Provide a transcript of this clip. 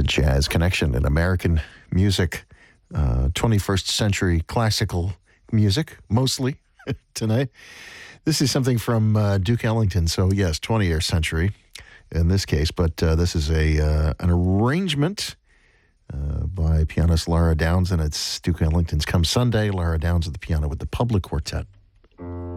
The Jazz Connection in American music, 21st century classical music, mostly tonight. This is something from Duke Ellington, so yes, 20th century in this case, but this is an arrangement by pianist Lara Downs, and it's Duke Ellington's Come Sunday. Lara Downs at the piano with the Public Quartet.